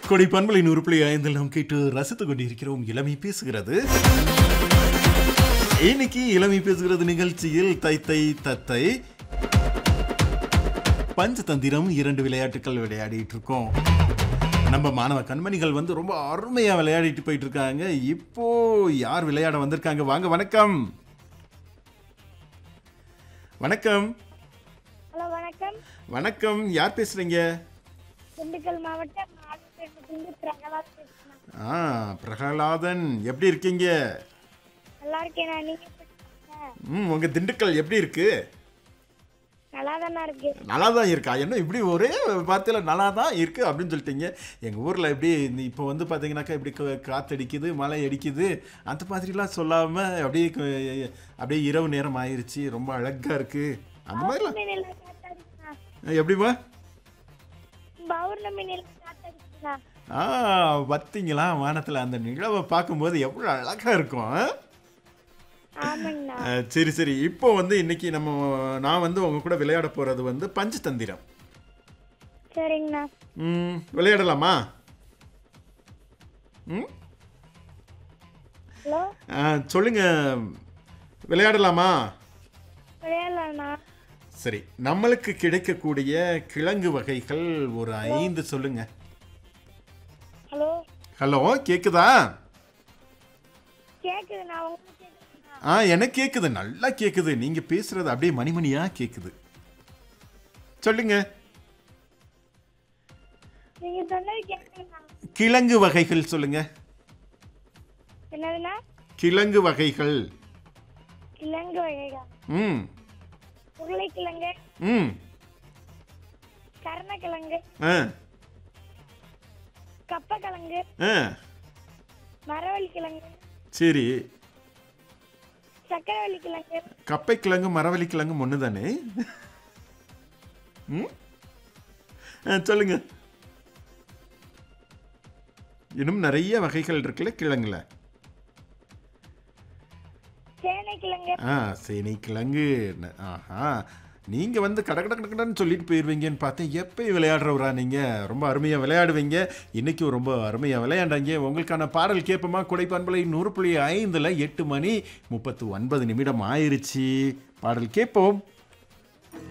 கொடை பண்பலை 100.5 நாம் கேட்டு ரசித்துக் கொண்டிருக்கிறோம். இளமை பேசுகிறது. இன்னைக்கு இளமை பேசுகிறது நிகழ்ச்சியில் தை தத்தை பஞ்சதந்திரம் 2 விளையாட்டுகள் விளையாடிட்டு இருக்கோம். நம்ம மாணவ கண்மணிகள் வந்து ரொம்ப அருமையா விளையாடிட்டு போயிட்டு இருக்காங்க. இப்போ யார் விளையாட வந்திருக்காங்க? வாங்க. வணக்கம். வணக்கம். ஹலோ, வணக்கம். வணக்கம். யார் பேசுறீங்க? திண்டுக்கல் மாவட்டம் பிரகலாதன். எப்படி இருக்கீங்க? நல்லா இருக்கேன். நீங்க உங்க திண்டுக்கல் எப்படி இருக்கு? நல்லா தானே இருக்கு. நல்லா தான் இருக்கா? என்ன இப்படி ஒரே வார்த்தையில நல்லா தான் இருக்கு அப்படின்னு சொல்லிட்டீங்க. எங்கள் ஊரில் எப்படி இப்போ வந்து பார்த்தீங்கன்னாக்கா இப்படி காற்றடிக்குது, மழை அடிக்குது, அந்த மாதிரிலாம் சொல்லாமல் அப்படியே இரவு நேரம் ஆயிடுச்சு, ரொம்ப அழகாக இருக்கு அந்த மாதிரிலாம். எப்படிமா? பௌர்ணமி பார்த்தீங்களா? வானத்தில் அந்த நிலவை பார்க்கும்போது எவ்வளோ அழகாக இருக்கும். சரி சரி. இப்போ வந்து இன்னைக்கு நான் வந்து உங்க கூட விளையாட போறது வந்து பஞ்சதந்திரம். சரிங்கண்ணா. விளையாடலாமா? ஹலோ, சொல்லுங்க. விளையாடலாமா? விளையாடலாம்ண்ணா. சரி. நம்மளுக்கு கிடைக்கக்கூடிய கிழங்கு வகைகள் ஒரு 5 சொல்லுங்க. ஹலோ. ஹலோ, கேக்குதா? கேக்குதுண்ணா. எனக்கு கேக்குது, நல்லா கேக்குது. நீங்க பேசுறது அப்படியே மணிமணியா கேக்குது. சொல்லுங்க. நீங்க சொன்னது கேக்குதுண்ணா. கிழங்கு வகைகள் சொல்லுங்க. என்னதுண்ணா? கிழங்கு வகைகள். கிழங்கு வகைகள். உருளைக்கிழங்கு, கருணக்கிழங்கு, கப்பக்கிழங்கு, மரவள்ளி கிழங்கு. சரி. சக்கரவள்ளி கிழங்கு. கப்பை கிழங்கு மரவள்ளி கிழங்கு ஒன்று தானே? சொல்லுங்க. இன்னும் நிறைய வகைகள் இருக்குல்ல கிழங்குல. சேனைக்கிழங்கு. சேனைக்கிழங்கு. நீங்க வந்து கடன்னு சொல்லிட்டு போயிருவீங்கன்னு பார்த்தேன். எப்பயும் விளையாடுறவரா நீங்க? ரொம்ப அருமையா விளையாடுவீங்க. இன்னைக்கும் ரொம்ப அருமையா விளையாண்டாங்க. உங்களுக்கான பாடல் கேட்போமா? கொடை பண்பலை 100.5 8 மணி 39 நிமிடம் ஆயிருச்சு. பாடல் கேட்போம்.